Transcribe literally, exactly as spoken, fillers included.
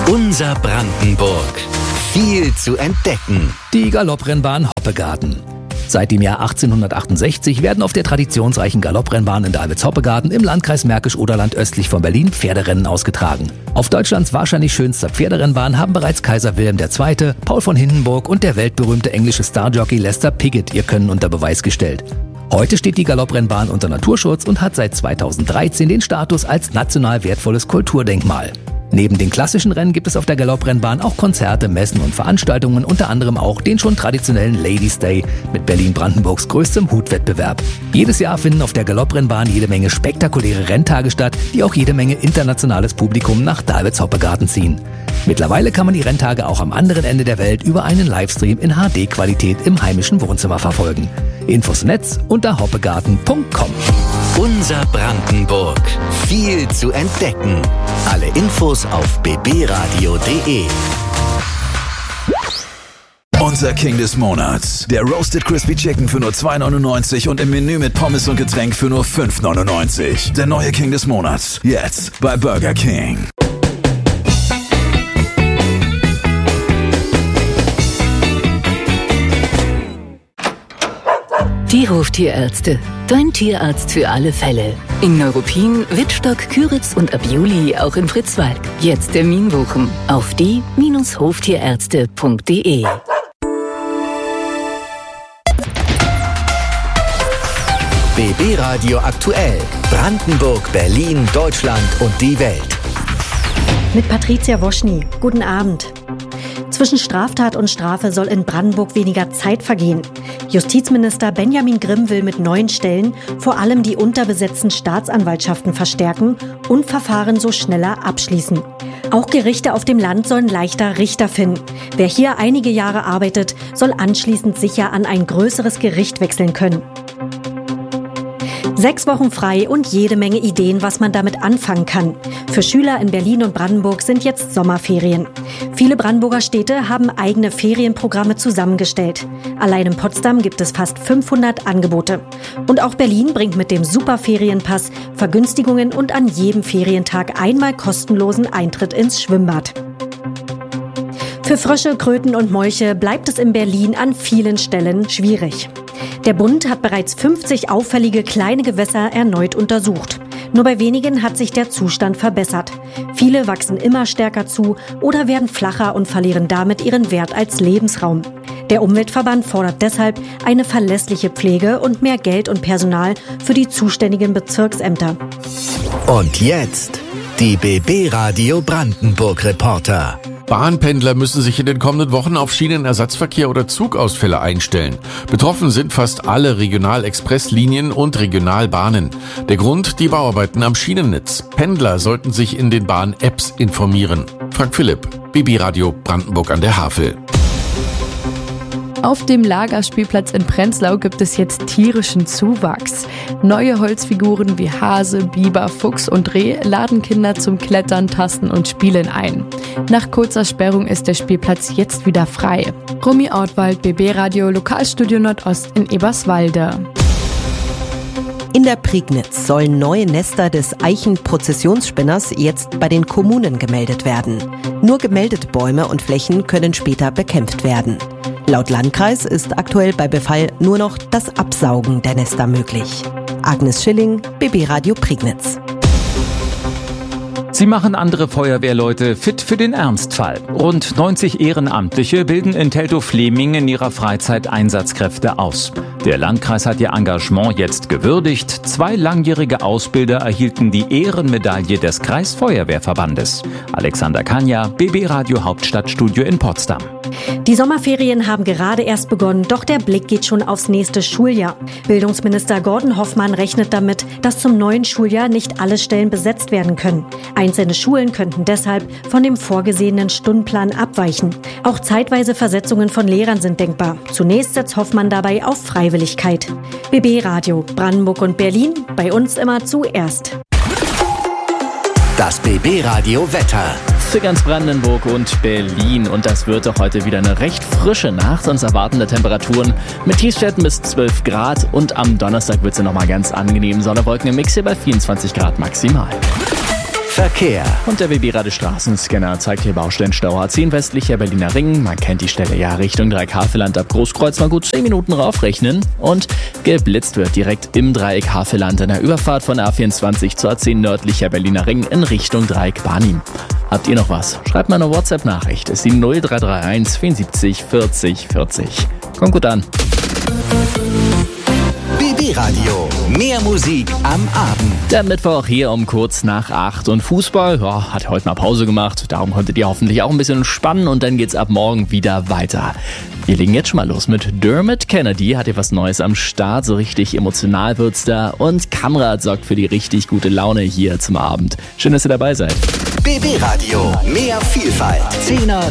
Unser Brandenburg. Viel zu entdecken. Die Galopprennbahn Hoppegarten. Seit dem Jahr achtzehnhundertachtundsechzig werden auf der traditionsreichen Galopprennbahn in Dalwitz-Hoppegarten im Landkreis Märkisch-Oderland östlich von Berlin Pferderennen ausgetragen. Auf Deutschlands wahrscheinlich schönster Pferderennbahn haben bereits Kaiser Wilhelm der Zweite., Paul von Hindenburg und der weltberühmte englische Starjockey Lester Piggott ihr Können unter Beweis gestellt. Heute steht die Galopprennbahn unter Naturschutz und hat seit zweitausenddreizehn den Status als national wertvolles Kulturdenkmal. Neben den klassischen Rennen gibt es auf der Galopprennbahn auch Konzerte, Messen und Veranstaltungen, unter anderem auch den schon traditionellen Ladies Day mit Berlin-Brandenburgs größtem Hutwettbewerb. Jedes Jahr finden auf der Galopprennbahn jede Menge spektakuläre Renntage statt, die auch jede Menge internationales Publikum nach Dalwitz-Hoppegarten ziehen. Mittlerweile kann man die Renntage auch am anderen Ende der Welt über einen Livestream in H D-Qualität im heimischen Wohnzimmer verfolgen. Infos im Netz unter hoppegarten punkt com. Unser Brandenburg. Viel zu entdecken. Alle Infos auf b b radio punkt d e. Unser King des Monats. Der Roasted Crispy Chicken für nur zwei neunundneunzig und im Menü mit Pommes und Getränk für nur fünf neunundneunzig. Der neue King des Monats. Jetzt bei Burger King. Die Hoftierärzte. Dein Tierarzt für alle Fälle. In Neuruppin, Wittstock, Küritz und ab Juli auch in Fritzwalk. Jetzt Termin buchen auf die Bindestrich hoftierärzte punkt d e. B B Radio aktuell. Brandenburg, Berlin, Deutschland und die Welt. Mit Patricia Woschny. Guten Abend. Zwischen Straftat und Strafe soll in Brandenburg weniger Zeit vergehen. Justizminister Benjamin Grimm will mit neuen Stellen vor allem die unterbesetzten Staatsanwaltschaften verstärken und Verfahren so schneller abschließen. Auch Gerichte auf dem Land sollen leichter Richter finden. Wer hier einige Jahre arbeitet, soll anschließend sicher an ein größeres Gericht wechseln können. Sechs Wochen frei und jede Menge Ideen, was man damit anfangen kann. Für Schüler in Berlin und Brandenburg sind jetzt Sommerferien. Viele Brandenburger Städte haben eigene Ferienprogramme zusammengestellt. Allein in Potsdam gibt es fast fünfhundert Angebote. Und auch Berlin bringt mit dem Superferienpass Vergünstigungen und an jedem Ferientag einmal kostenlosen Eintritt ins Schwimmbad. Für Frösche, Kröten und Molche bleibt es in Berlin an vielen Stellen schwierig. Der Bund hat bereits fünfzig auffällige kleine Gewässer erneut untersucht. Nur bei wenigen hat sich der Zustand verbessert. Viele wachsen immer stärker zu oder werden flacher und verlieren damit ihren Wert als Lebensraum. Der Umweltverband fordert deshalb eine verlässliche Pflege und mehr Geld und Personal für die zuständigen Bezirksämter. Und jetzt die B B Radio Brandenburg Reporter. Bahnpendler müssen sich in den kommenden Wochen auf Schienenersatzverkehr oder Zugausfälle einstellen. Betroffen sind fast alle Regional-Express-Linien und Regionalbahnen. Der Grund: die Bauarbeiten am Schienennetz. Pendler sollten sich in den Bahn-Apps informieren. Frank Philipp, B B Radio Brandenburg an der Havel. Auf dem Lagerspielplatz in Prenzlau gibt es jetzt tierischen Zuwachs. Neue Holzfiguren wie Hase, Biber, Fuchs und Reh laden Kinder zum Klettern, Tasten und Spielen ein. Nach kurzer Sperrung ist der Spielplatz jetzt wieder frei. Romy Ortwald, B B Radio Lokalstudio Nordost in Eberswalde. In der Prignitz sollen neue Nester des Eichen-Prozessionsspinners jetzt bei den Kommunen gemeldet werden. Nur gemeldete Bäume und Flächen können später bekämpft werden. Laut Landkreis ist aktuell bei Befall nur noch das Absaugen der Nester möglich. Agnes Schilling, B B Radio Prignitz. Sie machen andere Feuerwehrleute fit für den Ernstfall. Rund neunzig Ehrenamtliche bilden in Teltow-Fleming in ihrer Freizeit Einsatzkräfte aus. Der Landkreis hat ihr Engagement jetzt gewürdigt. Zwei langjährige Ausbilder erhielten die Ehrenmedaille des Kreisfeuerwehrverbandes. Alexander Kanja, B B Radio Hauptstadtstudio in Potsdam. Die Sommerferien haben gerade erst begonnen, doch der Blick geht schon aufs nächste Schuljahr. Bildungsminister Gordon Hoffmann rechnet damit, dass zum neuen Schuljahr nicht alle Stellen besetzt werden können. Einzelne Schulen könnten deshalb von dem vorgesehenen Stundenplan abweichen. Auch zeitweise Versetzungen von Lehrern sind denkbar. Zunächst setzt Hoffmann dabei auf Freiwilligkeit. B B Radio, Brandenburg und Berlin, bei uns immer zuerst. Das B B Radio Wetter. Für ganz Brandenburg und Berlin. Und das wird doch heute wieder eine recht frische Nacht. Uns erwartende Temperaturen mit Tiefstwerten bis zwölf Grad. Und am Donnerstag wird es ja nochmal ganz angenehm. Sonne, Wolken im Mix hier bei vierundzwanzig Grad maximal. Verkehr. Und der B B-Rade-Straßenscanner zeigt hier Baustellenstau A zehn westlicher Berliner Ring. Man kennt die Stelle ja, Richtung Dreieck Havelland ab Großkreuz mal gut zehn Minuten raufrechnen. Und geblitzt wird direkt im Dreieck Havelland an der Überfahrt von A vierundzwanzig zu A zehn nördlicher Berliner Ring in Richtung Dreieck Barnim. Habt ihr noch was? Schreibt mal eine WhatsApp-Nachricht. Es ist die null drei drei eins vierundsiebzig vierzig vierzig. Kommt gut an. B B-Radio. Mehr Musik am Abend. Der Mittwoch hier um kurz nach acht. Und Fußball, ja, hat heute mal Pause gemacht. Darum konntet ihr hoffentlich auch ein bisschen entspannen. Und dann geht's ab morgen wieder weiter. Wir legen jetzt schon mal los mit Dermot Kennedy. Hat hier was Neues am Start. So richtig emotional wird's da. Und Kamrat sorgt für die richtig gute Laune hier zum Abend. Schön, dass ihr dabei seid. B B-Radio. Mehr Vielfalt. Zehner,